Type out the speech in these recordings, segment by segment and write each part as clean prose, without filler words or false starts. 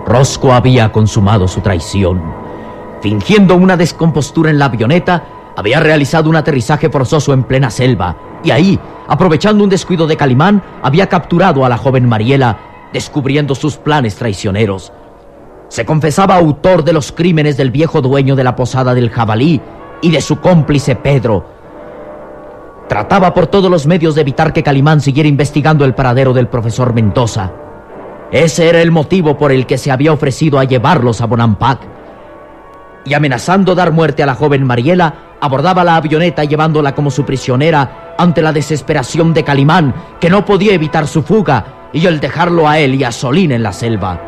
Rosco había consumado su traición. Fingiendo una descompostura en la avioneta, había realizado un aterrizaje forzoso en plena selva, y ahí, aprovechando un descuido de Calimán, había capturado a la joven Mariela, descubriendo sus planes traicioneros. Se confesaba autor de los crímenes del viejo dueño de la posada del Jabalí y de su cómplice Pedro. Trataba por todos los medios de evitar que Calimán siguiera investigando el paradero del profesor Mendoza. Ese era el motivo por el que se había ofrecido a llevarlos a Bonampak. Y amenazando dar muerte a la joven Mariela, abordaba la avioneta llevándola como su prisionera ante la desesperación de Calimán, que no podía evitar su fuga y el dejarlo a él y a Solín en la selva.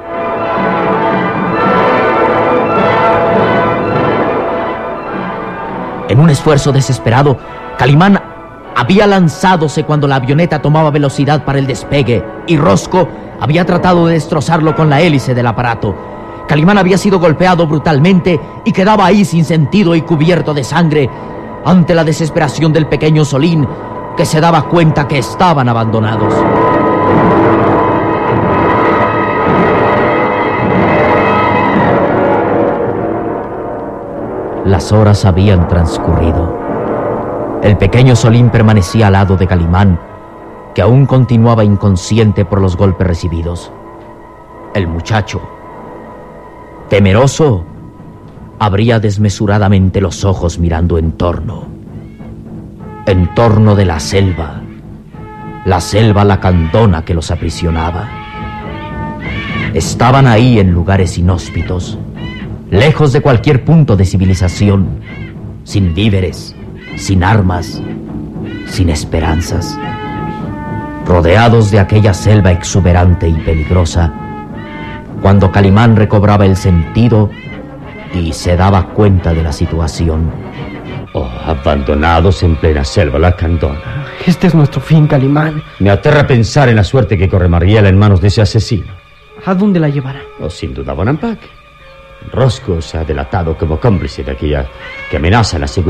En un esfuerzo desesperado, Calimán había lanzadose cuando la avioneta tomaba velocidad para el despegue y Rosco había tratado de destrozarlo con la hélice del aparato. Calimán había sido golpeado brutalmente y quedaba ahí sin sentido y cubierto de sangre ante la desesperación del pequeño Solín, que se daba cuenta que estaban abandonados. Las horas habían transcurrido. El pequeño Solín permanecía al lado de Calimán, que aún continuaba inconsciente por los golpes recibidos. El muchacho, temeroso, abría desmesuradamente los ojos mirando en torno de la selva lacandona que los aprisionaba. Estaban ahí en lugares inhóspitos, lejos de cualquier punto de civilización, sin víveres, sin armas, sin esperanzas, rodeados de aquella selva exuberante y peligrosa, cuando Calimán recobraba el sentido y se daba cuenta de la situación. Oh, abandonados en plena selva lacandona. Este es nuestro fin, Calimán. Me aterra pensar en la suerte que corre Mariela en manos de ese asesino. ¿A dónde la llevará? Oh, sin duda Bonampak. Rosco se ha delatado como cómplice de aquella que amenaza la seguridad